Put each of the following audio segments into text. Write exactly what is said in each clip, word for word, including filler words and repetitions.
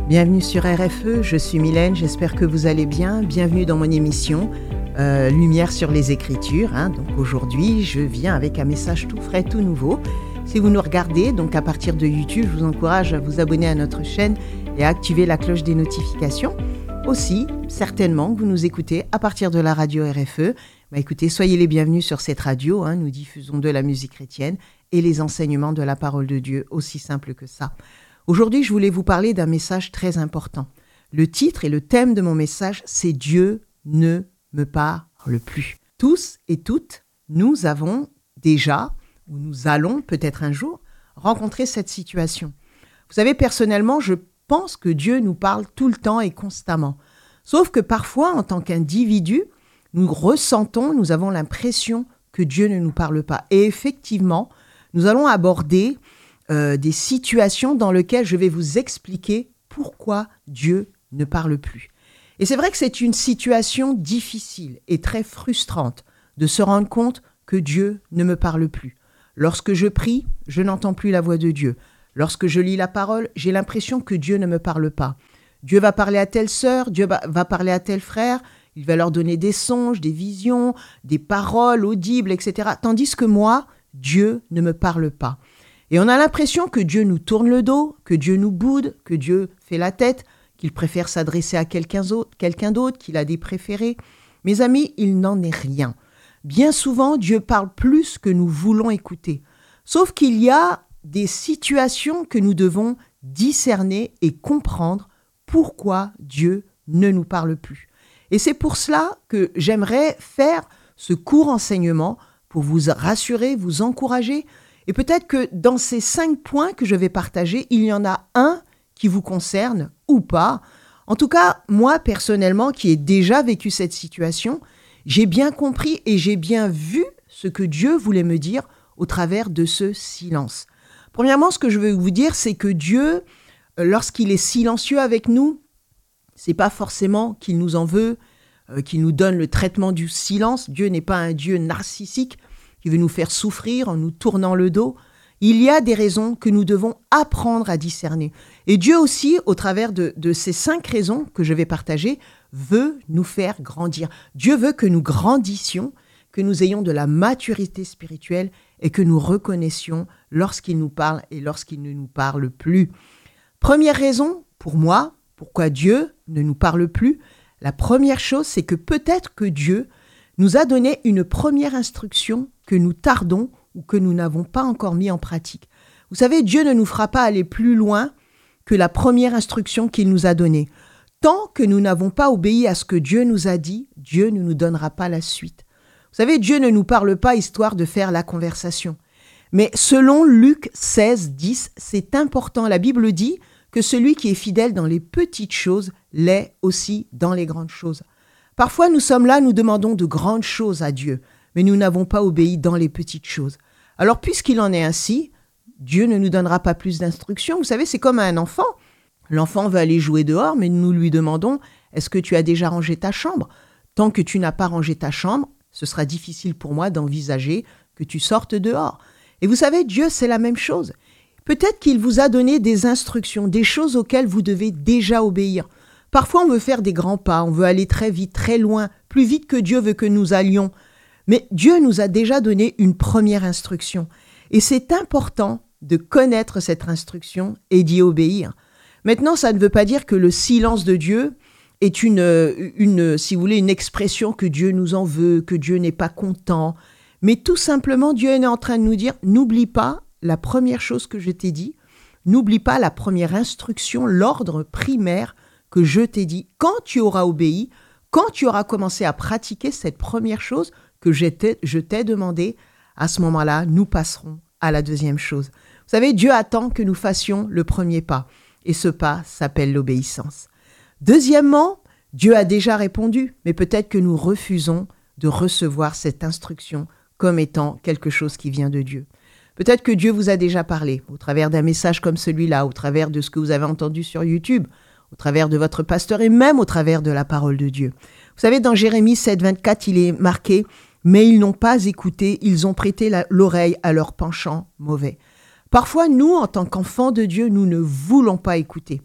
Bienvenue sur R F E, je suis Mylène, j'espère que vous allez bien. Bienvenue dans mon émission euh, Lumière sur les Écritures. Hein. Donc aujourd'hui, je viens avec un message tout frais, tout nouveau. Si vous nous regardez, donc à partir de YouTube, je vous encourage à vous abonner à notre chaîne et à activer la cloche des notifications. Aussi, certainement, vous nous écoutez à partir de la radio R F E. Bah, écoutez, soyez les bienvenus sur cette radio. Hein. Nous diffusons de la musique chrétienne et les enseignements de la parole de Dieu, aussi simple que ça. Aujourd'hui, je voulais vous parler d'un message très important. Le titre et le thème de mon message, c'est « Dieu ne me parle plus ». Tous et toutes, nous avons déjà, ou nous allons peut-être un jour, rencontrer cette situation. Vous savez, personnellement, je pense que Dieu nous parle tout le temps et constamment. Sauf que parfois, en tant qu'individu, nous ressentons, nous avons l'impression que Dieu ne nous parle pas. Et effectivement, nous allons aborder Euh, des situations dans lesquelles je vais vous expliquer pourquoi Dieu ne parle plus. Et c'est vrai que c'est une situation difficile et très frustrante de se rendre compte que Dieu ne me parle plus. Lorsque je prie, je n'entends plus la voix de Dieu. Lorsque je lis la parole, j'ai l'impression que Dieu ne me parle pas. Dieu va parler à telle sœur, Dieu va parler à tel frère, il va leur donner des songes, des visions, des paroles audibles, et cetera. Tandis que moi, Dieu ne me parle pas. Et on a l'impression que Dieu nous tourne le dos, que Dieu nous boude, que Dieu fait la tête, qu'il préfère s'adresser à quelqu'un d'autre, quelqu'un d'autre, qu'il a des préférés. Mes amis, il n'en est rien. Bien souvent, Dieu parle plus que nous voulons écouter. Sauf qu'il y a des situations que nous devons discerner et comprendre pourquoi Dieu ne nous parle plus. Et c'est pour cela que j'aimerais faire ce court enseignement pour vous rassurer, vous encourager. Et peut-être que dans ces cinq points que je vais partager, il y en a un qui vous concerne ou pas. En tout cas, moi, personnellement, qui ai déjà vécu cette situation, j'ai bien compris et j'ai bien vu ce que Dieu voulait me dire au travers de ce silence. Premièrement, ce que je veux vous dire, c'est que Dieu, lorsqu'il est silencieux avec nous, c'est pas forcément qu'il nous en veut, euh, qu'il nous donne le traitement du silence. Dieu n'est pas un Dieu narcissique qui veut nous faire souffrir en nous tournant le dos. Il y a des raisons que nous devons apprendre à discerner. Et Dieu aussi, au travers de, de ces cinq raisons que je vais partager, veut nous faire grandir. Dieu veut que nous grandissions, que nous ayons de la maturité spirituelle et que nous reconnaissions lorsqu'il nous parle et lorsqu'il ne nous parle plus. Première raison, pour moi, pourquoi Dieu ne nous parle plus, la première chose, c'est que peut-être que Dieu nous a donné une première instruction que nous tardons ou que nous n'avons pas encore mis en pratique. Vous savez, Dieu ne nous fera pas aller plus loin que la première instruction qu'il nous a donnée. Tant que nous n'avons pas obéi à ce que Dieu nous a dit, Dieu ne nous donnera pas la suite. Vous savez, Dieu ne nous parle pas histoire de faire la conversation. Mais selon Luc seize, dix, c'est important. La Bible dit que celui qui est fidèle dans les petites choses l'est aussi dans les grandes choses. Parfois, nous sommes là, nous demandons de grandes choses à Dieu, mais nous n'avons pas obéi dans les petites choses. Alors, puisqu'il en est ainsi, Dieu ne nous donnera pas plus d'instructions. Vous savez, c'est comme un enfant. L'enfant veut aller jouer dehors, mais nous lui demandons « Est-ce que tu as déjà rangé ta chambre ?» Tant que tu n'as pas rangé ta chambre, ce sera difficile pour moi d'envisager que tu sortes dehors. Et vous savez, Dieu, c'est la même chose. Peut-être qu'il vous a donné des instructions, des choses auxquelles vous devez déjà obéir. Parfois, on veut faire des grands pas, on veut aller très vite, très loin, plus vite que Dieu veut que nous allions. Mais Dieu nous a déjà donné une première instruction. Et c'est important de connaître cette instruction et d'y obéir. Maintenant, ça ne veut pas dire que le silence de Dieu est une, une, si vous voulez, une expression que Dieu nous en veut, que Dieu n'est pas content. Mais tout simplement, Dieu est en train de nous dire, n'oublie pas la première chose que je t'ai dit, n'oublie pas la première instruction, l'ordre primaire que je t'ai dit. Quand tu auras obéi, quand tu auras commencé à pratiquer cette première chose que je t'ai, je t'ai demandé, à ce moment-là, nous passerons à la deuxième chose. Vous savez, Dieu attend que nous fassions le premier pas. Et ce pas s'appelle l'obéissance. Deuxièmement, Dieu a déjà répondu, mais peut-être que nous refusons de recevoir cette instruction comme étant quelque chose qui vient de Dieu. Peut-être que Dieu vous a déjà parlé, au travers d'un message comme celui-là, au travers de ce que vous avez entendu sur YouTube, au travers de votre pasteur et même au travers de la parole de Dieu. Vous savez, dans Jérémie sept, vingt-quatre, il est marqué « Mais ils n'ont pas écouté, ils ont prêté la, l'oreille à leur penchant mauvais. » Parfois, nous, en tant qu'enfants de Dieu, nous ne voulons pas écouter.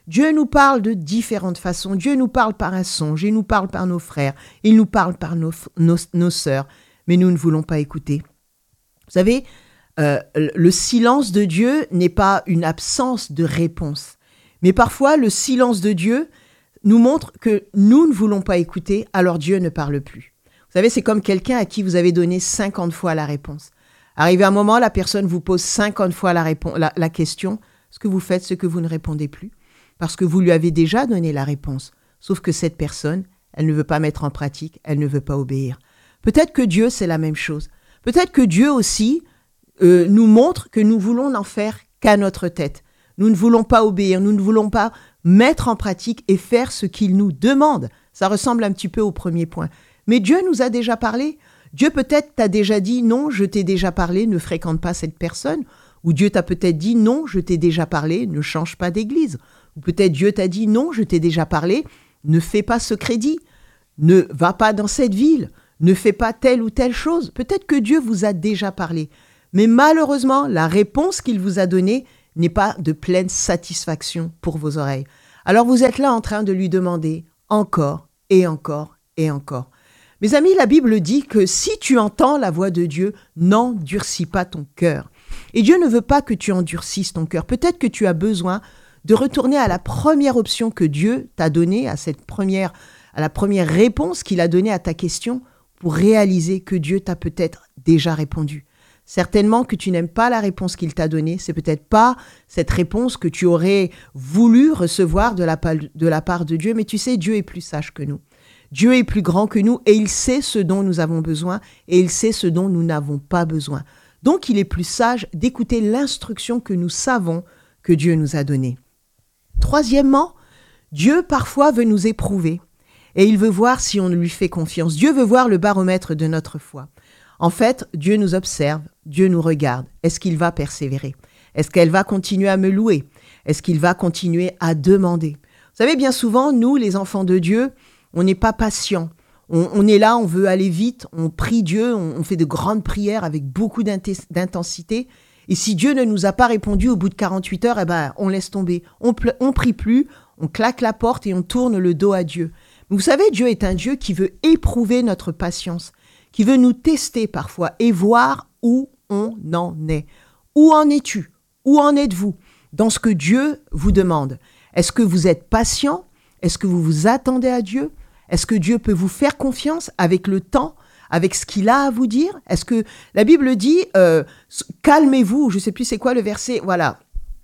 Dieu nous parle de différentes façons. Dieu nous parle par un songe, il nous parle par nos frères, il nous parle par nos, nos, nos sœurs, mais nous ne voulons pas écouter. Vous savez, euh, le silence de Dieu n'est pas une absence de réponse, mais parfois le silence de Dieu nous montre que nous ne voulons pas écouter, alors Dieu ne parle plus. Vous savez, c'est comme quelqu'un à qui vous avez donné cinquante fois la réponse. Arrivé un moment, la personne vous pose cinquante fois la, réponse, la, la question. Ce que vous faites, c'est que vous ne répondez plus parce que vous lui avez déjà donné la réponse. Sauf que cette personne, elle ne veut pas mettre en pratique, elle ne veut pas obéir. Peut-être que Dieu, c'est la même chose. Peut-être que Dieu aussi euh, nous montre que nous voulons n'en faire qu'à notre tête. Nous ne voulons pas obéir, nous ne voulons pas mettre en pratique et faire ce qu'il nous demande. Ça ressemble un petit peu au premier point. Mais Dieu nous a déjà parlé. Dieu peut-être t'a déjà dit « Non, je t'ai déjà parlé, ne fréquente pas cette personne ». Ou Dieu t'a peut-être dit « Non, je t'ai déjà parlé, ne change pas d'église ». Ou peut-être Dieu t'a dit « Non, je t'ai déjà parlé, ne fais pas ce crédit, ne va pas dans cette ville, ne fais pas telle ou telle chose ». Peut-être que Dieu vous a déjà parlé. Mais malheureusement, la réponse qu'il vous a donnée n'est pas de pleine satisfaction pour vos oreilles. Alors vous êtes là en train de lui demander encore et encore et encore. Mes amis, la Bible dit que si tu entends la voix de Dieu, n'endurcis pas ton cœur. Et Dieu ne veut pas que tu endurcisses ton cœur. Peut-être que tu as besoin de retourner à la première option que Dieu t'a donnée, à cette première, à la première réponse qu'il a donnée à ta question pour réaliser que Dieu t'a peut-être déjà répondu. Certainement que tu n'aimes pas la réponse qu'il t'a donnée. C'est peut-être pas cette réponse que tu aurais voulu recevoir de la, de la part de Dieu. Mais tu sais, Dieu est plus sage que nous. Dieu est plus grand que nous et il sait ce dont nous avons besoin et il sait ce dont nous n'avons pas besoin. Donc, il est plus sage d'écouter l'instruction que nous savons que Dieu nous a donnée. Troisièmement, Dieu parfois veut nous éprouver et il veut voir si on lui fait confiance. Dieu veut voir le baromètre de notre foi. En fait, Dieu nous observe, Dieu nous regarde. Est-ce qu'il va persévérer? Est-ce qu'elle va continuer à me louer? Est-ce qu'il va continuer à demander? Vous savez, bien souvent, nous, les enfants de Dieu, on n'est pas patient. On, on est là, on veut aller vite, on prie Dieu, on, on fait de grandes prières avec beaucoup d'intensité. Et si Dieu ne nous a pas répondu au bout de quarante-huit heures, eh ben, on laisse tomber. On ne prie plus, on claque la porte et on tourne le dos à Dieu. Mais vous savez, Dieu est un Dieu qui veut éprouver notre patience, qui veut nous tester parfois et voir où on en est. Où en es-tu? Où en êtes-vous dans ce que Dieu vous demande? Est-ce que vous êtes patient? Est-ce que vous vous attendez à Dieu? Est-ce que Dieu peut vous faire confiance avec le temps, avec ce qu'il a à vous dire? Est-ce que la Bible dit euh, « Calmez-vous », je ne sais plus c'est quoi le verset, voilà.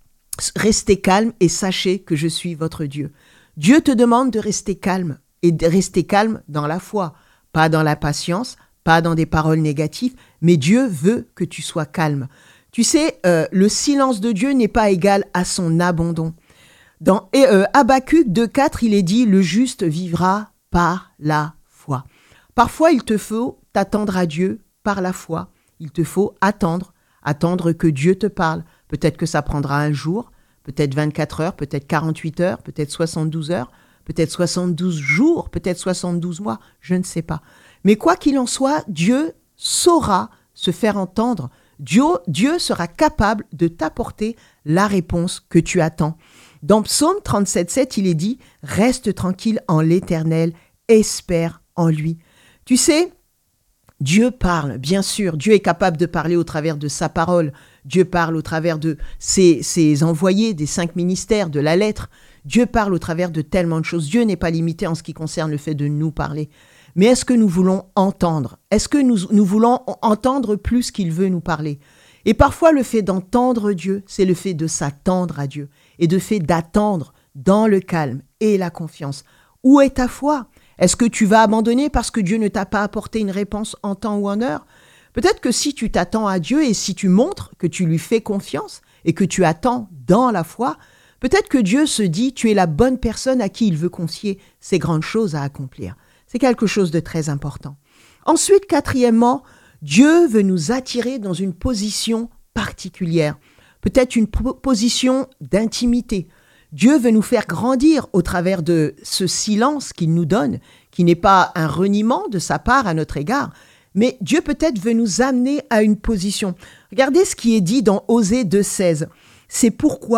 « Restez calme et sachez que je suis votre Dieu ». Dieu te demande de rester calme et de rester calme dans la foi, pas dans la patience, pas dans des paroles négatives, mais Dieu veut que tu sois calme. Tu sais, euh, le silence de Dieu n'est pas égal à son abandon. Dans euh, Habacuc deux quatre, il est dit « Le juste vivra par la foi ». Parfois, il te faut t'attendre à Dieu par la foi. Il te faut attendre, attendre que Dieu te parle. Peut-être que ça prendra un jour, peut-être vingt-quatre heures, peut-être quarante-huit heures, peut-être soixante-douze heures, peut-être soixante-douze jours, peut-être soixante-douze mois, je ne sais pas. Mais quoi qu'il en soit, Dieu saura se faire entendre. Dieu, Dieu sera capable de t'apporter la réponse que tu attends. Dans Psaume trente-sept sept, il est dit « Reste tranquille en l'Éternel, espère en lui ». Tu sais, Dieu parle, bien sûr. Dieu est capable de parler au travers de sa parole. Dieu parle au travers de ses, ses envoyés, des cinq ministères, de la lettre. Dieu parle au travers de tellement de choses. Dieu n'est pas limité en ce qui concerne le fait de nous parler. Mais est-ce que nous voulons entendre? Est-ce que nous, nous voulons entendre plus qu'il veut nous parler? Et parfois, le fait d'entendre Dieu, c'est le fait de s'attendre à Dieu et le fait d'attendre dans le calme et la confiance. Où est ta foi? Est-ce que tu vas abandonner parce que Dieu ne t'a pas apporté une réponse en temps ou en heure? Peut-être que si tu t'attends à Dieu et si tu montres que tu lui fais confiance et que tu attends dans la foi, peut-être que Dieu se dit « Tu es la bonne personne à qui il veut confier ces grandes choses à accomplir ». C'est quelque chose de très important. Ensuite, quatrièmement, Dieu veut nous attirer dans une position particulière, peut-être une po- position d'intimité. Dieu veut nous faire grandir au travers de ce silence qu'il nous donne, qui n'est pas un reniement de sa part à notre égard, mais Dieu peut-être veut nous amener à une position. Regardez ce qui est dit dans Osée deux seize. « C'est pourquoi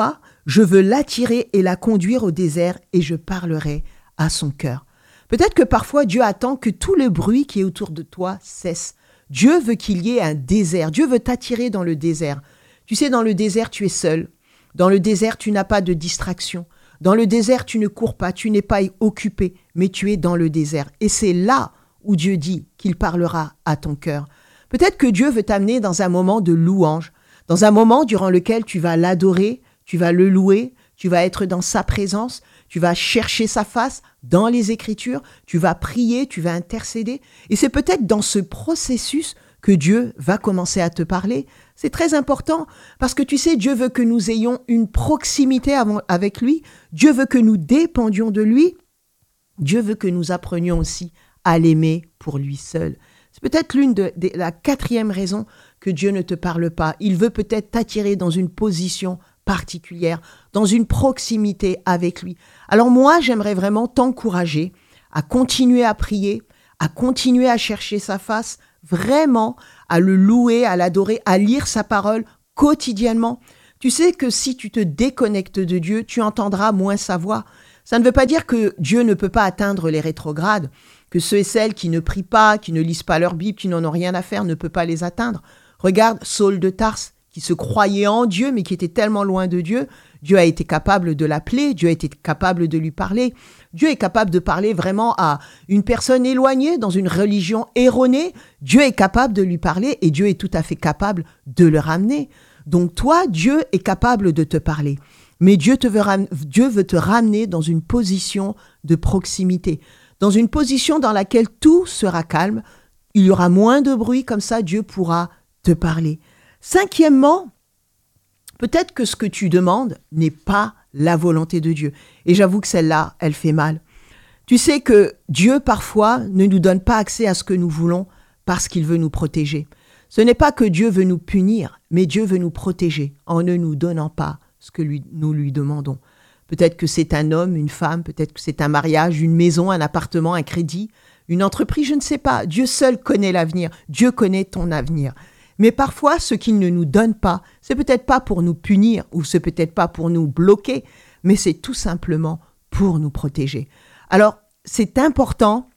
Je veux l'attirer et la conduire au désert et je parlerai à son cœur. Peut-être que parfois Dieu attend que tout le bruit qui est autour de toi cesse. Dieu veut qu'il y ait un désert. Dieu veut t'attirer dans le désert. Tu sais, dans le désert, tu es seul. Dans le désert, tu n'as pas de distraction. Dans le désert, tu ne cours pas, tu n'es pas occupé, mais tu es dans le désert. Et c'est là où Dieu dit qu'il parlera à ton cœur. Peut-être que Dieu veut t'amener dans un moment de louange, dans un moment durant lequel tu vas l'adorer, tu vas le louer, tu vas être dans sa présence, tu vas chercher sa face dans les Écritures, tu vas prier, tu vas intercéder. Et c'est peut-être dans ce processus que Dieu va commencer à te parler. C'est très important parce que tu sais, Dieu veut que nous ayons une proximité avec lui. Dieu veut que nous dépendions de lui. Dieu veut que nous apprenions aussi à l'aimer pour lui seul. C'est peut-être l'une de, de la quatrième raison que Dieu ne te parle pas. Il veut peut-être t'attirer dans une position particulière, dans une proximité avec lui. Alors moi, j'aimerais vraiment t'encourager à continuer à prier, à continuer à chercher sa face, vraiment à le louer, à l'adorer, à lire sa parole quotidiennement. Tu sais que si tu te déconnectes de Dieu, tu entendras moins sa voix. Ça ne veut pas dire que Dieu ne peut pas atteindre les rétrogrades, que ceux et celles qui ne prient pas, qui ne lisent pas leur Bible, qui n'en ont rien à faire, ne peut pas les atteindre. Regarde Saul de Tarse, qui se croyait en Dieu, mais qui était tellement loin de Dieu. Dieu a été capable de l'appeler, Dieu a été capable de lui parler. Dieu est capable de parler vraiment à une personne éloignée, dans une religion erronée. Dieu est capable de lui parler et Dieu est tout à fait capable de le ramener. Donc toi, Dieu est capable de te parler. Mais Dieu, te veut, ram- Dieu veut te ramener dans une position de proximité, dans une position dans laquelle tout sera calme. Il y aura moins de bruit, comme ça Dieu pourra te parler. Cinquièmement, peut-être que ce que tu demandes n'est pas la volonté de Dieu. Et j'avoue que celle-là, elle fait mal. Tu sais que Dieu, parfois, ne nous donne pas accès à ce que nous voulons parce qu'il veut nous protéger. Ce n'est pas que Dieu veut nous punir, mais Dieu veut nous protéger en ne nous donnant pas ce que lui, nous lui demandons. Peut-être que c'est un homme, une femme, peut-être que c'est un mariage, une maison, un appartement, un crédit, une entreprise, je ne sais pas. Dieu seul connaît l'avenir. Dieu connaît ton avenir. Mais parfois, ce qu'il ne nous donne pas, c'est peut-être pas pour nous punir ou c'est peut-être pas pour nous bloquer, mais c'est tout simplement pour nous protéger. Alors, c'est important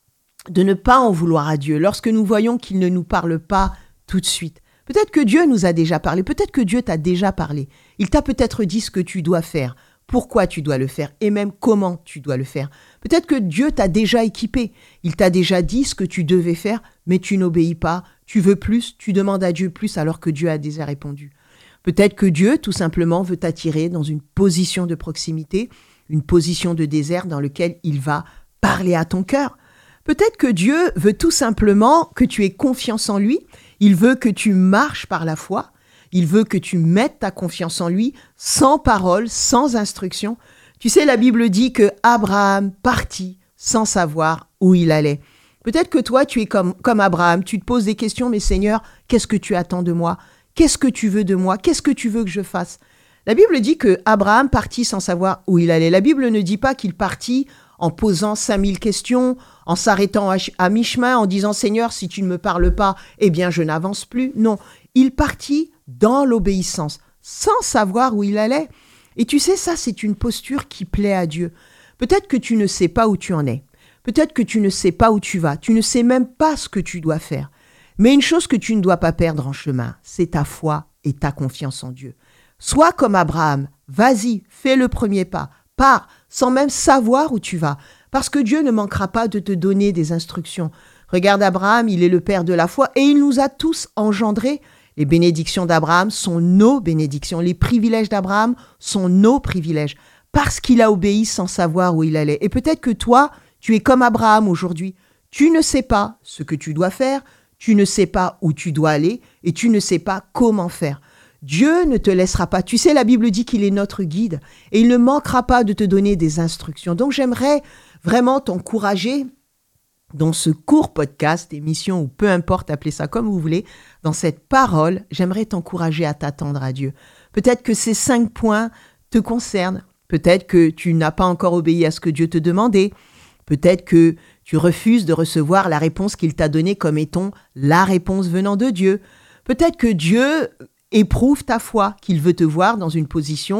de ne pas en vouloir à Dieu lorsque nous voyons qu'il ne nous parle pas tout de suite. Peut-être que Dieu nous a déjà parlé, peut-être que Dieu t'a déjà parlé. Il t'a peut-être dit ce que tu dois faire, pourquoi tu dois le faire et même comment tu dois le faire. Peut-être que Dieu t'a déjà équipé, il t'a déjà dit ce que tu devais faire, mais tu n'obéis pas. Tu veux plus, tu demandes à Dieu plus alors que Dieu a déjà répondu. Peut-être que Dieu, tout simplement, veut t'attirer dans une position de proximité, une position de désert dans laquelle il va parler à ton cœur. Peut-être que Dieu veut tout simplement que tu aies confiance en lui. Il veut que tu marches par la foi. Il veut que tu mettes ta confiance en lui, sans parole, sans instruction. Tu sais, la Bible dit que Abraham partit sans savoir où il allait. Peut-être que toi, tu es comme, comme Abraham, tu te poses des questions, mais Seigneur, qu'est-ce que tu attends de moi? Qu'est-ce que tu veux de moi? Qu'est-ce que tu veux que je fasse? La Bible dit que Abraham partit sans savoir où il allait. La Bible ne dit pas qu'il partit en posant cinq mille questions, en s'arrêtant à, à mi-chemin, en disant « Seigneur, si tu ne me parles pas, eh bien je n'avance plus ». Non, il partit dans l'obéissance, sans savoir où il allait. Et tu sais, ça, c'est une posture qui plaît à Dieu. Peut-être que tu ne sais pas où tu en es. Peut-être que tu ne sais pas où tu vas, tu ne sais même pas ce que tu dois faire. Mais une chose que tu ne dois pas perdre en chemin, c'est ta foi et ta confiance en Dieu. Sois comme Abraham, vas-y, fais le premier pas, pars sans même savoir où tu vas, parce que Dieu ne manquera pas de te donner des instructions. Regarde Abraham, il est le père de la foi et il nous a tous engendrés. Les bénédictions d'Abraham sont nos bénédictions, les privilèges d'Abraham sont nos privilèges, parce qu'il a obéi sans savoir où il allait. Et peut-être que toi, tu es comme Abraham aujourd'hui. Tu ne sais pas ce que tu dois faire, tu ne sais pas où tu dois aller et tu ne sais pas comment faire. Dieu ne te laissera pas. Tu sais, la Bible dit qu'il est notre guide et il ne manquera pas de te donner des instructions. Donc, j'aimerais vraiment t'encourager dans ce court podcast, émission ou peu importe, appelez ça comme vous voulez, dans cette parole, j'aimerais t'encourager à t'attendre à Dieu. Peut-être que ces cinq points te concernent. Peut-être que tu n'as pas encore obéi à ce que Dieu te demandait. Peut-être que tu refuses de recevoir la réponse qu'il t'a donnée comme étant la réponse venant de Dieu. Peut-être que Dieu éprouve ta foi, qu'il veut te voir dans une position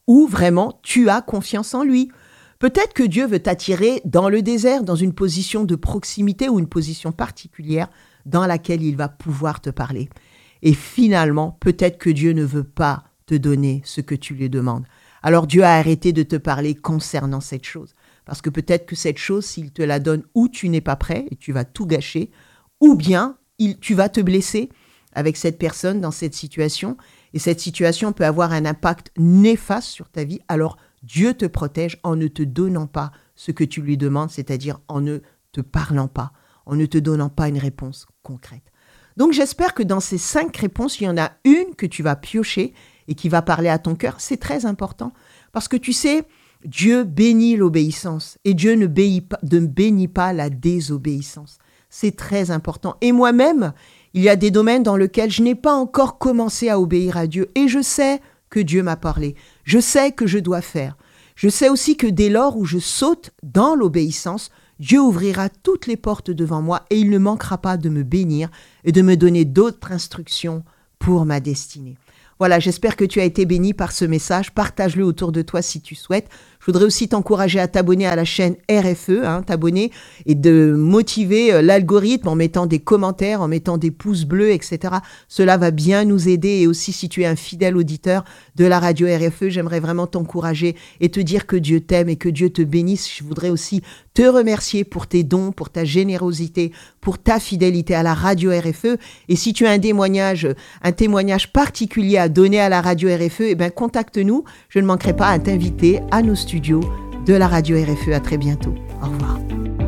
où vraiment tu as confiance en lui. Peut-être que Dieu veut t'attirer dans le désert, dans une position de proximité ou une position particulière dans laquelle il va pouvoir te parler. Et finalement, peut-être que Dieu ne veut pas te donner ce que tu lui demandes. Alors Dieu a arrêté de te parler concernant cette chose. Parce que peut-être que cette chose, s'il te la donne, ou tu n'es pas prêt et tu vas tout gâcher, ou bien il, tu vas te blesser avec cette personne dans cette situation. Et cette situation peut avoir un impact néfaste sur ta vie. Alors Dieu te protège en ne te donnant pas ce que tu lui demandes, c'est-à-dire en ne te parlant pas, en ne te donnant pas une réponse concrète. Donc j'espère que dans ces cinq réponses, il y en a une que tu vas piocher et qui va parler à ton cœur. C'est très important parce que tu sais, Dieu bénit l'obéissance et Dieu ne bénit pas, ne bénit pas la désobéissance. C'est très important. Et moi-même, il y a des domaines dans lesquels je n'ai pas encore commencé à obéir à Dieu et je sais que Dieu m'a parlé. Je sais que je dois faire. Je sais aussi que dès lors où je saute dans l'obéissance, Dieu ouvrira toutes les portes devant moi et il ne manquera pas de me bénir et de me donner d'autres instructions pour ma destinée. Voilà, j'espère que tu as été béni par ce message. Partage-le autour de toi si tu souhaites. Je voudrais aussi t'encourager à t'abonner à la chaîne R F E, hein, t'abonner et de motiver l'algorithme en mettant des commentaires, en mettant des pouces bleus, et cetera. Cela va bien nous aider. Et aussi, si tu es un fidèle auditeur de la radio R F E, j'aimerais vraiment t'encourager et te dire que Dieu t'aime et que Dieu te bénisse. Je voudrais aussi te remercier pour tes dons, pour ta générosité, pour ta fidélité à la radio R F E. Et si tu as un témoignage, un témoignage particulier à donner à la radio R F E, eh bien, contacte-nous. Je ne manquerai pas à t'inviter à nos studios de la radio R F E. À très bientôt. Au revoir.